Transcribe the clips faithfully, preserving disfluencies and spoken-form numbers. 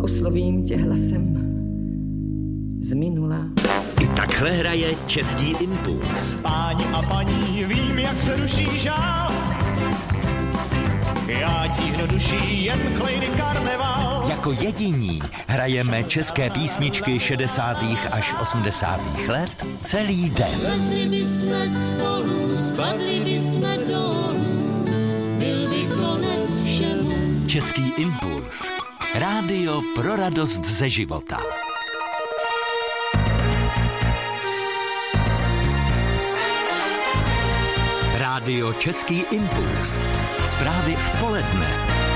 oslovím tě hlasem z minula. I takhle hraje Český impuls. Páni a paní, vím, jak se ruší žál. Já tíhnu duší jen klejny karneval. Jako jediní hrajeme české písničky šedesátých až osmdesátých let celý den. Lesli bychom spolu, spadli bychom dolů, byl by konec všemu. Český impuls. Rádio pro radost ze života. Rádio Český impuls. Zprávy v poledne.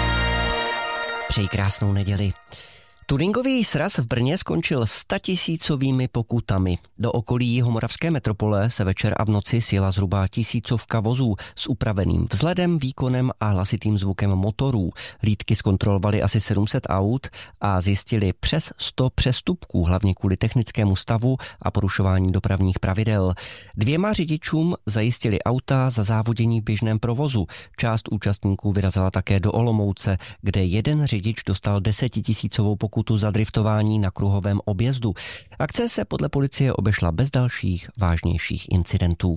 Přeji krásnou neděli. Tuningový sraz v Brně skončil statisícovými pokutami. Do okolí jihomoravské metropole se večer a v noci sjela zhruba tisícovka vozů s upraveným vzhledem, výkonem a hlasitým zvukem motorů. Hlídky zkontrolovali asi sedm set aut a zjistili přes sto přestupků, hlavně kvůli technickému stavu a porušování dopravních pravidel. Dvěma řidičům zajistili auta za závodění v běžném provozu. Část účastníků vyrazila také do Olomouce, kde jeden řidič dostal desetitisícovou pokutu za driftování na kruhovém objezdu. Akce se podle policie obešla bez dalších vážnějších incidentů.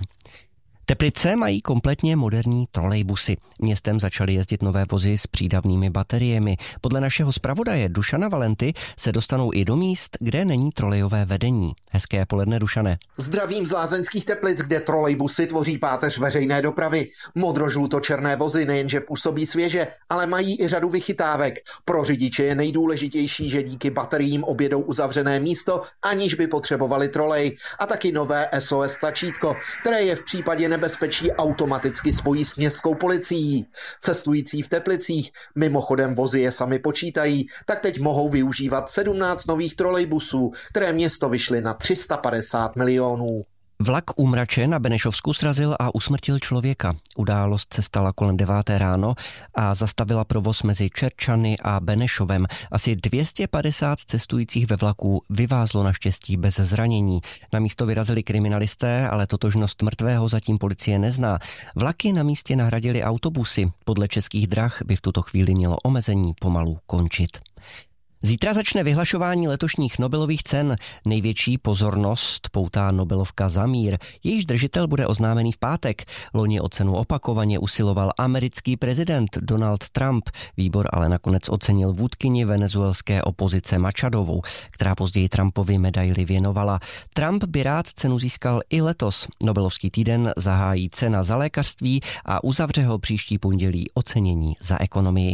Teplice mají kompletně moderní trolejbusy. Městem začaly jezdit nové vozy s přídavnými bateriemi. Podle našeho zpravodaje Dušana Valenty se dostanou i do míst, kde není trolejové vedení. Hezké poledne, Dušane. Zdravím z lázeňských Teplic, kde trolejbusy tvoří páteř veřejné dopravy. Modro-žluto-černé vozy nejenže působí svěže, ale mají i řadu vychytávek. Pro řidiče je nejdůležitější, že díky bateriím objedou uzavřené místo, aniž by potřebovali trolej. A taky nové S O S tlačítko, které je v případě nebezpečí automaticky spojí s městskou policií. Cestující v Teplicích, mimochodem vozy je sami počítají, tak teď mohou využívat sedmnáct nových trolejbusů, které město vyšly na tři sta padesát milionů. Vlak u Mrače na Benešovsku srazil a usmrtil člověka. Událost se stala kolem deváté ráno a zastavila provoz mezi Čerčany a Benešovem. Asi dvě stě padesát cestujících ve vlaku vyvázlo naštěstí bez zranění. Na místo vyrazili kriminalisté, ale totožnost mrtvého zatím policie nezná. Vlaky na místě nahradily autobusy. Podle Českých drah by v tuto chvíli mělo omezení pomalu končit. Zítra začne vyhlašování letošních Nobelových cen. Největší pozornost poutá Nobelovka za mír. Jejíž držitel bude oznámený v pátek. Loni o cenu opakovaně usiloval americký prezident Donald Trump. Výbor ale nakonec ocenil vůdkyni venezuelské opozice Machadovou, která později Trumpovi medaili věnovala. Trump by rád cenu získal i letos. Nobelovský týden zahájí cena za lékařství a uzavře ho příští pondělí ocenění za ekonomii.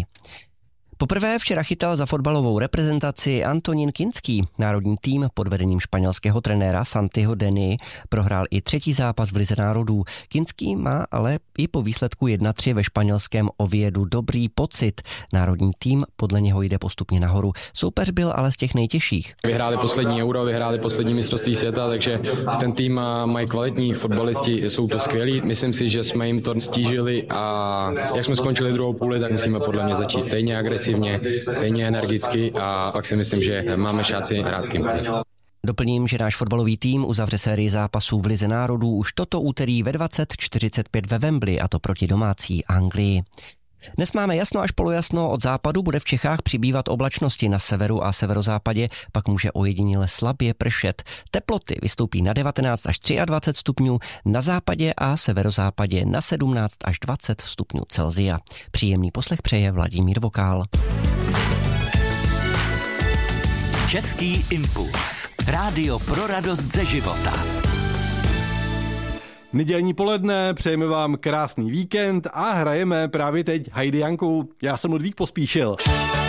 Poprvé včera chytal za fotbalovou reprezentaci Antonín Kinský. Národní tým pod vedením španělského trenéra Santiho Deny prohrál i třetí zápas v lize národů. Kinský má ale i po výsledku jedna tři ve španělském Oviedu dobrý pocit. Národní tým podle něho jde postupně nahoru. Soupeř byl ale z těch nejtěžších. Vyhráli poslední Euro, vyhráli poslední mistrovství světa, takže ten tým mají kvalitní fotbalisti, jsou to skvělí. Myslím si, že jsme jim to stížili a jak jsme skončili druhou půli, tak musíme podle mě začít stejně agresivně. Stejně energicky a pak si myslím, že máme šanci hrát s kýmkoliv. Doplním, že náš fotbalový tým uzavře sérii zápasů v lize národů už toto úterý ve dvacet čtyřicet pět ve Wembley, a to proti domácí Anglii. Dnes máme jasno až polojasno, od západu bude v Čechách přibývat oblačnosti, na severu a severozápadě pak může ojediněle slabě pršet. Teploty vystoupí na devatenáct až dvacet tři stupňů, na západě a severozápadě na sedmnáct až dvacet stupňů Celsia. Příjemný poslech přeje Vladimír Vokál. Český impuls. Rádio pro radost ze života. Nedělní poledne, přejeme vám krásný víkend a hrajeme právě teď Hajdy Janku. Já jsem Ludvík Pospíšil.